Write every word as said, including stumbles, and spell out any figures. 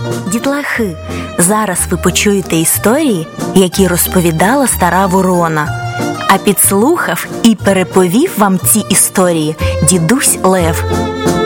Дітлахи, зараз ви почуєте історії, які розповідала стара ворона. А підслухав і переповів вам ці історії дідусь Лев.